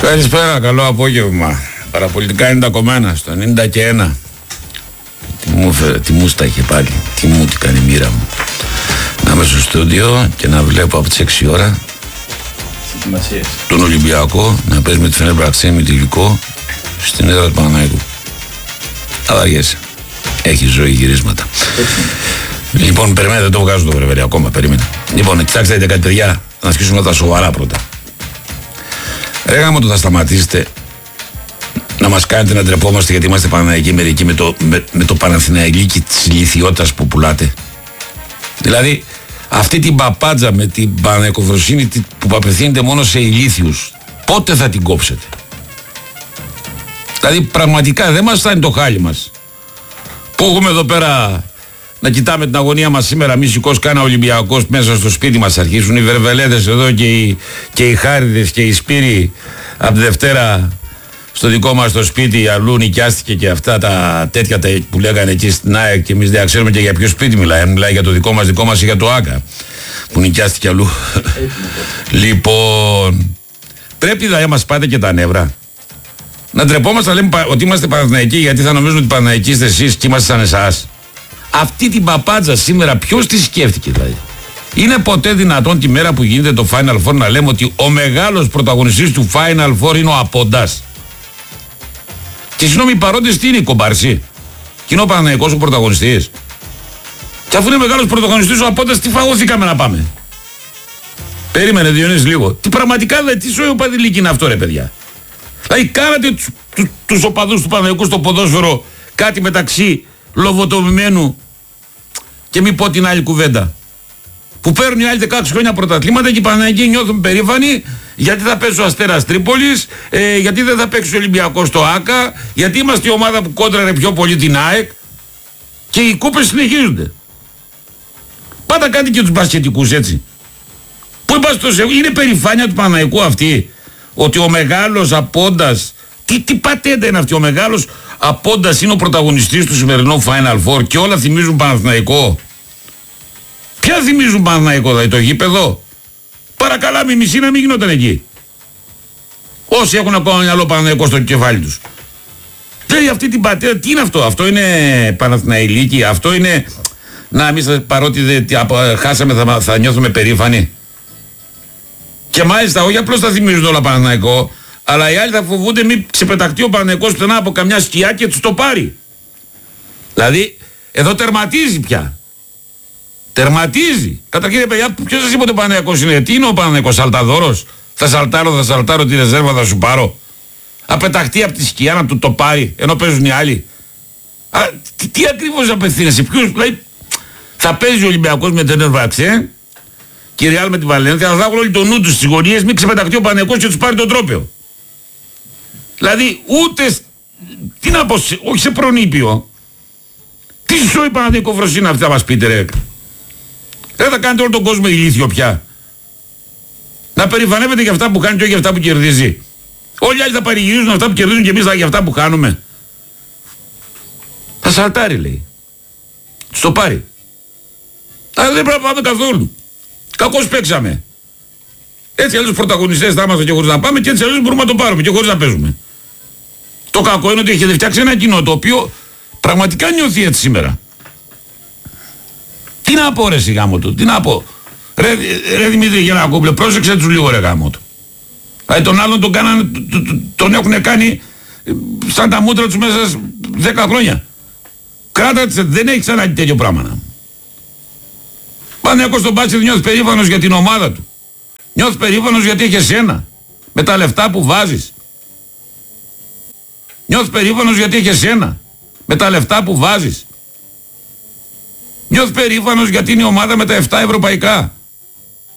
Καλησπέρα, καλό απόγευμα. Παραπολιτικά 90,1 στο 90 και 1. Τι μου στα είχε πάλι. Τι κάνει η μοίρα μου. Να είμαι στο στούντιο και να βλέπω από τις 6 ώρα τον Ολυμπιακό να παίζει με τη Φενέρμπαχτσε με τελικό στην έδρα του Παναθηναϊκού. Αβαριέσαι. Έχει ζωή, γυρίσματα. Λοιπόν, περιμένετε, δεν το βγάζω το βρεβέρι ακόμα. Περίμενε. Λοιπόν, κοιτάξτε κάτι, παιδιά, να ασκήσουμε τα σοβαρά πρώτα. Ρε γάμο το, θα σταματήσετε να μας κάνετε να ντρεπόμαστε γιατί είμαστε Παναθηναϊκοί μερικοί με το Παναθηναϊκή της ηλιθιότητας που πουλάτε. Δηλαδή, αυτή την παπάντζα με την πανεκοφροσύνη που απευθύνεται μόνο σε ηλίθιους, πότε θα την κόψετε? Δηλαδή, πραγματικά δεν μας φτάνει το χάλι μας που έχουμε εδώ πέρα να κοιτάμε την αγωνία μας σήμερα. Μη σηκώσει κανένα Ολυμπιακός μέσα στο σπίτι μας. Αρχίζουν οι βερβελέδες εδώ και οι χάριδες και οι σπύροι από τη Δευτέρα στο δικό μας το σπίτι. Αλλού νοικιάστηκε και αυτά τα τέτοια που λέγανε εκεί στην ΑΕΚ και εμείς δεν ξέρουμε και για ποιο σπίτι μιλάει. Μιλάει για το δικό μας ή για το ΆΚΑ που νοικιάστηκε αλλού. Λοιπόν, πρέπει να μας πάτε και τα νεύρα. Να ντρεπόμαστε να λέμε ότι είμαστε Παναθηναϊκοί γιατί θα νομίζουν ότι Παναθηναϊκοί είστε εσείς και είμαστε σαν εσάς. Αυτή την παπάντζα σήμερα ποιος τη σκέφτηκε δηλαδή? Είναι ποτέ δυνατόν τη μέρα που γίνεται το Final Four να λέμε ότι ο μεγάλος πρωταγωνιστής του Final Four είναι ο Απόντας? Και συγγνώμη, οι παρόντες τι είναι, οι κομπαρσοί? Και είναι ο Παναθηναϊκός ο πρωταγωνιστής? Και αφού είναι μεγάλος πρωταγωνιστής ο Απόντας, τι φαγωθήκαμε να πάμε? Περίμενε Διονύση λίγο. Τι πραγματικά δηλαδή, τι σοϊ οπαδηλίκη είναι αυτό ρε παιδιά? Δηλαδή κάνατε τους οπαδούς του Παναθηναϊκού στο ποδόσφαιρο κάτι μεταξύ λοβοτομημένου και μη πω την άλλη κουβέντα. Που παίρνουν οι άλλοι 16 χρόνια πρωταθλήματα και οι Παναθηναϊκοί νιώθουν περήφανοι γιατί θα παίξει ο Αστέρας Τρίπολης, γιατί δεν θα παίξει ο Ολυμπιακός στο ΆΚΑ, γιατί είμαστε η ομάδα που κόντραρε πιο πολύ την ΑΕΚ και οι κούπες συνεχίζονται. Πάτα κάτι και τους μπασκετικούς έτσι. Πού είναι περηφάνεια του Παναθηναϊκού αυτή? Ότι ο μεγάλος Απόντας, τι πατέντα είναι αυτή? Ο μεγάλος Απόντας είναι ο πρωταγωνιστής του σημερινού Final Four και όλα θυμίζουν Παναθηναϊκό. Ποια θυμίζουν Παναθηναϊκό, δηλαδή το γήπεδο? Παρακαλάμε, οι μισοί να μην γινόταν εκεί. Όσοι έχουν ακόμα μυαλό Παναθηναϊκό στο κεφάλι τους. Δηλαδή αυτή την πατέντα, τι είναι αυτό? Αυτό είναι Παναθηναϊκή? Αυτό είναι να εμείς παρότι χάσαμε θα νιώθουμε περήφανοι? Και μάλιστα όχι απλώς θα θυμίζουν όλα Παναθηναϊκό, αλλά οι άλλοι θα φοβούνται μην ξεπεταχτεί ο Παναθηναϊκός πουθενά από καμιά σκιά και τους το πάρει. Δηλαδή εδώ τερματίζει πια. Τερματίζει. Καταρχήν παιδιά, ποιος σας είπε ότι ο Παναθηναϊκός είναι? Τι είναι ο Παναθηναϊκός, σαλταδόρος? Θα σαλτάρω τη ρεζέρβα, θα σου πάρω. Απεταχτεί από τη σκιά να του το πάρει ενώ παίζουν οι άλλοι. Τι ακριβώς απευθύνεσαι? Ποιους? Δηλαδή θα παίζει ο Ολυμπιακός με την Φενέρμπαχτσε και η Ρεάλ με τη Βαλένθια, θα έχουν όλοι το νου τους στις γωνίες, μην ξεπεταχτεί ο Παναθηναϊκός και τους πάρει τον τρόπαιο. Δηλαδή ούτε, τι να πω, όχι σε προνήπιο. Τι σοϊ Παναθηναϊκοφροσύνη αυτή θα μας πείτε ρε? Δεν θα κάνετε όλο τον κόσμο ηλίθιο πια? Να περηφανεύετε για αυτά που κάνει και όχι για αυτά που κερδίζει? Όλοι οι άλλοι θα παρηγυρίζουν αυτά που κερδίζουν και εμείς για αυτά που χάνουμε. Θα σαλτάρει λέει. Στο πάρει. Αλλά δεν πρέπει να πάμε καθόλου. Κακώς παίξαμε. Έτσι αλλιώς πρωταγωνιστές θα είμαστε και χωρίς να πάμε και έτσι αλλιώς μπορούμε να το πάρουμε και χωρίς να παίζουμε. Το κακό είναι ότι έχετε φτιάξει ένα κοινό το οποίο πραγματικά νιώθει έτσι σήμερα. Τι να πω ρε γάμο του, τι να πω? Ρε Δημήτρη Γιαννακόπουλε, πρόσεξε τους λίγο ρε γάμο του. Δηλαδή τον άλλον τον έχουν κάνει σαν τα μούτρα τους μέσα 10 χρόνια. Κράτατε, δεν έχει ξανά τέτοιο πράγμα. Παναθηναϊκός στον μπάσκετ νιώθει περήφανος για την ομάδα του. Νιώθει περήφανος γιατί έχει εσένα. Με τα λεφτά που βάζεις. Νιώθει περήφανος γιατί έχει εσένα. Με τα λεφτά που βάζεις. Νιώθει περήφανος γιατί είναι η ομάδα με τα 7 ευρωπαϊκά.